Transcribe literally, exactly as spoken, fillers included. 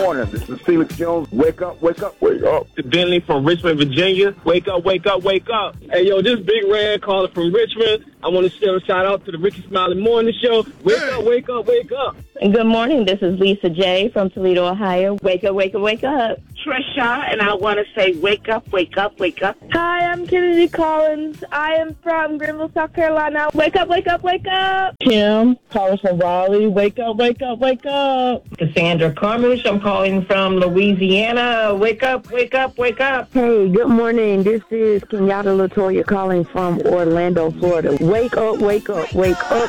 morning. This is Felix Jones. Wake up, wake up, wake up. Bentley from Richmond, Virginia. Wake up, wake up, wake up. Hey, yo, this Big Red calling from Richmond. I want to share a shout out to the Ricky Smiley Morning Show. Wake up, wake up, wake up. Good morning. This is Lisa J. from Toledo, Ohio. Wake up, wake up, wake up. Trisha, and I want to say wake up, wake up, wake up. Hi, I'm Kennedy Collins. I am from Greenville, South Carolina. Wake up, wake up, wake up. Kim, calling from Raleigh. Wake up, wake up, wake up. Cassandra Carmish, I'm calling from Louisiana. Wake up, wake up, wake up. Hey, good morning. This is Kenyatta Latoya calling from Orlando, Florida. Wake up, wake up, wake up.